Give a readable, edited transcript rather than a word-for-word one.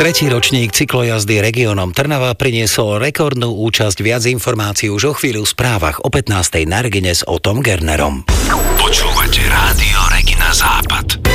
Tretí ročník cyklojazdy regiónom Trnava priniesol rekordnú účasť. Viac informácií už o chvíľu v správach o 15. na Regine s Otom Gernerom. Počúvate Rádio Regina Západ.